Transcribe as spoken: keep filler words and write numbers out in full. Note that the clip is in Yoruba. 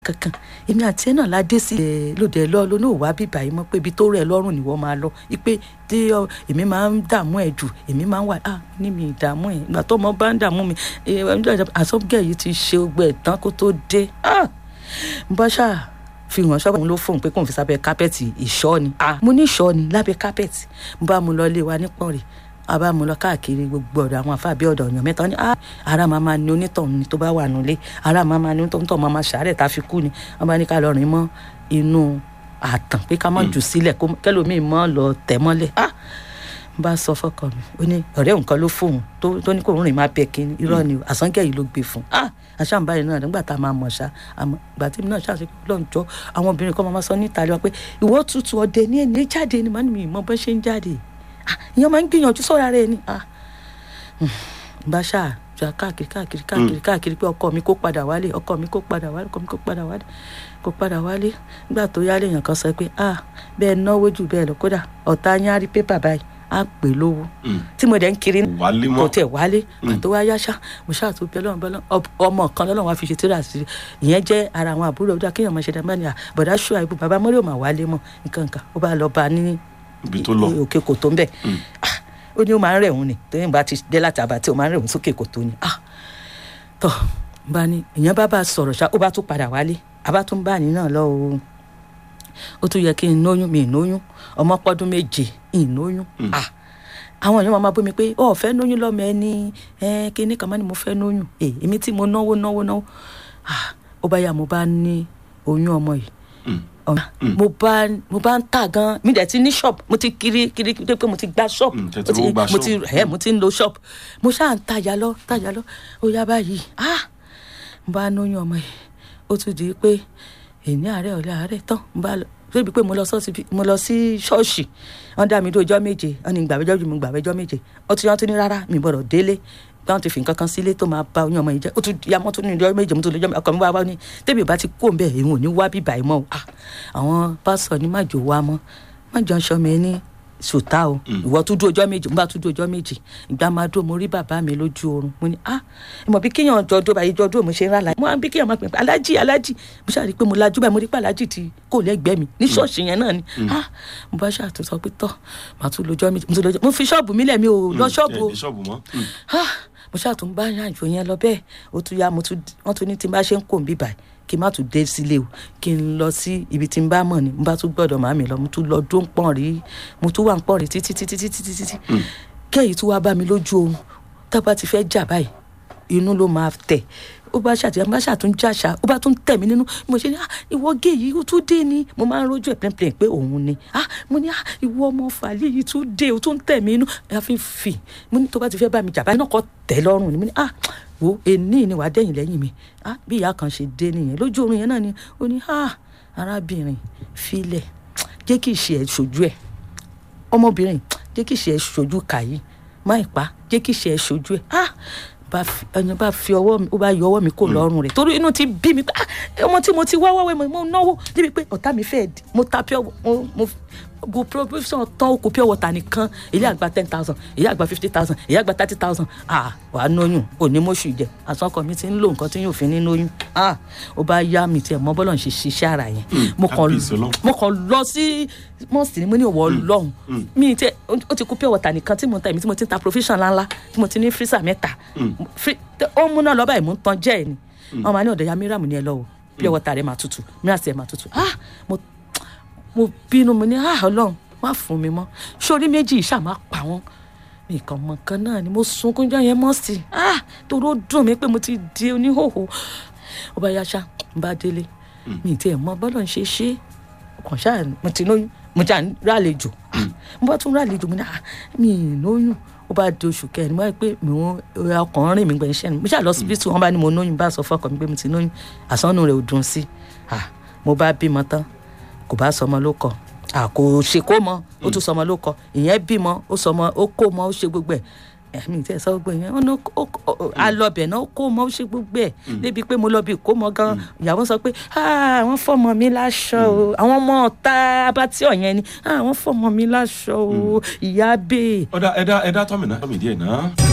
kankan èmi àti ẹ náà la dé sí lóde lọ ló náà wá bíbà yìí mọ́ pé ibi tó rẹ̀ lọ́rùn ni wọ́n máa lọ ipe tí èmi máa ń dààmú ẹ̀ jù èmi máa ń wà á ní mi ìdààmú ẹ̀ ìgbà tó ọmọ bá ń dààmú mi àsọ̀gẹ̀ yìí ti ṣe ogbẹ́ ìtàn kó tó dé n bá ṣáà fi hàn ṣọ́ọ̀bù ló fóun pé kóun fi sábẹ́ kápẹ́ẹ̀tì ìṣọ́ ni mo ní ìṣọ́ ni lábẹ́ kápẹ́ẹ̀tì n bá mu lọ ilé wa nípọ̀n rè àbá mu lọ káàkiri gbogbo ọ̀dọ̀ àwọn àfáà bí ọ̀dọ̀ ọ̀yàn mẹ́ta ní ara máa ma ní onítọ̀hún ni tó bá wà nulẹ̀ ara máa ma ní onítọ̀hún máa ma ṣàárẹ̀ tá a fi kú ni wọ́n bá ní ká lọ rìn mọ́ inú àtàn pé ká má jù sílẹ̀ kẹ́lòmíì mọ́ lọ tẹ̀ mọ́lẹ̀ n bá sọ fọ́kọ mi ó ní ọ̀rẹ́ òun kan ló fóun tó ní kó rìn máa bẹ kí irọ́ ni àsánkẹ́ yìí ló gbé fún àṣàǹbáyé náà nígbà tá a máa mọ̀ ṣá àmọ́ ìgbà tí mi náà ṣàṣe lọ́njọ́ àwọn obìnrin kan máa sọ níta lé wa pé ìwọ tutù ọdẹ ní ẹni jáde ni màá ní mi ìmọ̀ bọ́ ṣe ń jáde ìyẹn máa ń gbìyànjú sọ́ra rẹ̀ ni bá ṣáà jà káàkiri káàkiri káàkiri káàkiri pé ọkọ mi kó padà wálé ọkọ mi kó padà wálé ọkọ mi kó padà wálé kó padà wálé nígbà tó yálé èèyàn kan sọ pé bẹ́ẹ̀ náwó jù bẹ́ẹ̀ lọ kódà ọ̀tá yín á rí pépà báyìí á pè lówó tí mo dẹ̀ ń kiri kò tẹ̀ wálé àti wá yáṣá mo ṣáà tó bẹ́ẹ̀ lọ́wọ́ bẹ́ẹ̀ ọmọ kan lọ́wọ́ wá fi ṣe tíra sí ìyẹn jẹ́ ara àwọn àbúrò ọdún akéèyàn máa ṣe dá mẹ́rin àbọ̀dá ṣùgbọ́n àìbù bàbá mọ́rí ò máa wálé mọ́ nǹkan nǹkan ó bá lọ bá ní òkè kòtò ń bẹ̀ ó ní ó máa ń rẹ̀ òun ni tó yẹn bá ti dé láti àbàtì ó máa ń rẹ̀ òun sókè kòtò ni tọ́ bá ní ìyẹn bá bá sọ̀rọ̀ ṣá ó bá tún padà wálé àbá tún bá ní náà lọ o ó tún yẹ kí n lóyún mi lóyún ọmọ pọ́dún méje ìlóyún àwọn èèyàn máa bú mi pé ọ fẹ́ lóyún lọ́mọ ẹni kíní kan máa ní mo fẹ́ lóyún èmi tí mo náwó náwó náwó ó bá yà mo bá ní oyún ọmọ yìí mo bá mo bá ń tà gan mi dẹ̀ ti ní shop mo ti kiri kiri kiri pé mo ti gba shop mo ti ẹ mo ti ń lo shop mo ṣáà ń tajà lọ tajà lọ ó yá báyìí ah mo bá lóyún ọmọ yìí ó tún di pé èmi àárẹ̀ ọ̀lẹ́ àárẹ̀ tán mo bá lọ débi pé mo lọ sí mo lọ sí ṣọ́ọ̀ṣì wọ́n dá mi dó ọjọ́ méje wọ́n ní gbàgbẹ́jọ́ ju mi gbàgbẹ́jọ́ méje ọtí wọ́n tún ní rárá mi gbọ́dọ̀ délé wọ́n ti fi nǹkan kan sílé tó máa ba oyún ọmọ yìí jẹ́ ó tún ya mọ́ tún ní ọjọ́ méje mo tún lọ́jọ́ ọkọ mi wá wá ní débi bá ti kó ń bẹ̀ èèwọ̀n ní wá bíbà ẹ̀ mọ́ o àwọn pásọ̀ ní má jò wá mọ́ má jọ ń ṣọmọ ẹ ní sòtá o ìwọ tún dún ọjọ́ méje mo bá tún dún ọjọ́ méje ìgbà máa dún mo rí bàbá mi lójú oorun mo ní ah ìmọ̀ bí kéèyàn jọ dún báyìí jọ dún mo ṣe ń rà láì mo á bí kéèyàn máa pè pé alájì alájì mo ṣáà rí i pé mo lajú báyìí mo rí pé alájì ti kò lẹ́gbẹ̀ẹ́ mi ní ṣọ́ọ̀ṣì yẹn náà ni ah mo bá ṣàtúnṣe pé tọ́ màá tún lọ́jọ́ méje mo tún lọ́jọ́ mo fi ṣọ́ọ̀bù mi lẹ̀ mi ò lọ ṣọ́ọ̀bù o ah mo ṣàtún bá yànjọ yẹn lọ bẹ́ẹ̀ ó tún yá mo tún wọ́n tún ní tí n bá ṣe ń kó ń bí báyìí kí n má tún dé sílé o kí n lọ sí ibi tí n bá mọ̀ ni mo bá tún gbọ́dọ̀ màmí lọ mo tún lọ dún pọ̀n rí mo tún wà ń pọ̀n rí títí títí títí títí kẹ́yìn tún wá bá mi lójú oorun tá a bá ti fẹ́ jà báyìí inú ló máa tẹ̀ ó bá ṣàtìyà bá ṣàtún jàṣà ó bá tún tẹ̀ mí nínú mo ṣe ní ah ìwọ gé yìí ó tún dé ni mo máa ń rojú ẹ̀ pẹ́ńpẹ́ń pé òun ni ah mo ní ah ìwọ ọmọ fàlẹ́ yìí tún dé ó tún tẹ̀ mí inú àfi fì mo ní tó bá ti fẹ́ bá mi jà báyìí náà kọ́ tẹ̀ lọ́rùn ni mo ní ah wo èní ni wàá dẹ́yìn lẹ́yìn mi ah bí ìyá kan ṣe dé nìyẹn lójú oorun yẹn náà ni ó ní ah arábìnrin filẹ̀ jẹ́ kí ìṣe ẹ̀ ṣojú ẹ̀ ọmọbìnrin jẹ́ kí ìṣe ẹ̀ ṣojú kàyí má ìpa jẹ́ kí ìṣe ẹ̀ ṣojú ẹ̀ ah ẹni bá fi ọwọ́ mi ó bá yọ ọwọ́ mi kó lọ́rùn rẹ̀ torí inú ti bí mi pé ọmọ tí mo ti wá wáwẹ́ mo náwó débi pé ọ̀tá mi fẹ́ẹ́ mo ta pure mo mo go provision tán ó kó pure water nìkan èyí àgbà ten thousand èyí àgbà fifty thousand èyí àgbà thirty thousand ah wàá nóyún òní mọ́ṣù jẹ àsọkọ mi ti ń lo nǹkan tí yóò fi ní nóyún ah ó bá yá mi tiẹ̀ mọ́ bọ́lọ̀ ń ṣe ṣiṣẹ́ ara yẹn mo kàn lọ sí mọ́ọ̀sì ni mo ní ìwọ ọlọ́run mi tiẹ̀ ó ti kó pure water nìkan tí mo ta èmi tí mo ti ń ta provision ńláńlá tí mo ti ní freezer mẹ́ta ó múná lọ báyìí mo ń tan jẹ́ ẹ̀ ni wọ́n máa ní ọ̀dọ̀ ya mìíràn ní ẹ lọ́wọ́ pure water rẹ̀ máa tutù mìíràn sí ẹ̀ máa tutù ah mo mo bínú mo ní ah ọlọ́run má fún mi mọ́ sórí méjì ìṣá máa pa wọ́n nìkan mọ̀ kan náà ni mo sunkún jọ yẹn mọ́ sí ah torí ó dùn mí pé mo ti di oníhòòhò ó bá yá ṣá ń bá délé mi ì tiẹ̀ mọ bọ́lọ̀ ń ṣe ṣe kàn ṣáà mo ti lóyún mo jà ń rálejò mo bá tún rálejò mo ní ah mi ì lóyún ó bá di oṣù kẹrin mo rí pé mo ọkàn rìn mí gbẹ̀yìn iṣẹ́ ni mo ṣáà lọ síbi tí wọ́n bá ní mo lóyún bá sọ fọ́kàn mi pé mo ti lóyún àsánù rẹ̀ ò dùn sí ah mo bá bímọ tán kò bá sọmọ ló kọ à kò ṣe kó mọ ó tún sọmọ ló kọ ìyẹn bímọ ó sọmọ ó kó mọ ó ṣe gbogbo ẹ ẹmí tẹ sọ gbogbo yẹn ọ̀nà alọbẹ náà ó kó mọ ó ṣe gbogbo ẹ débi pé mo lọ bí kó mọ gan ìyàwó sọ pé àwọn fọmọ mi láṣọ o àwọn ọmọ ọ̀tá abátí ọ̀yẹn ni àwọn fọmọ mi láṣọ o ìyá bẹ́ẹ̀. ọ̀dà ẹ̀dá ẹ̀dá tọ́mìnà tọ́mì díẹ̀ náà.